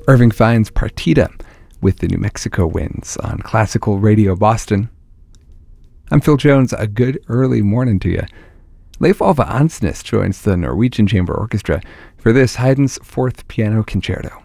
Irving Fein's Partita with the New Mexico Winds on Classical Radio Boston. I'm Phil Jones. A good early morning to you. Leif Ove Ansnes joins the Norwegian Chamber Orchestra for this Haydn's Fourth Piano Concerto.